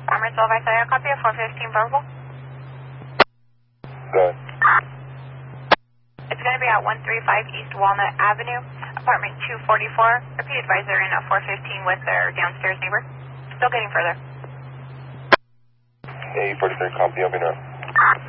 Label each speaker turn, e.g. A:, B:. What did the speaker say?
A: Farmers Advice, I copy of 415 Verbal.
B: Good.
A: It's going to be at 135 East Walnut Avenue, apartment 244. Repeat advisor in a 415 with their downstairs neighbor. Still getting further.
B: Hey, 43, copy, over now.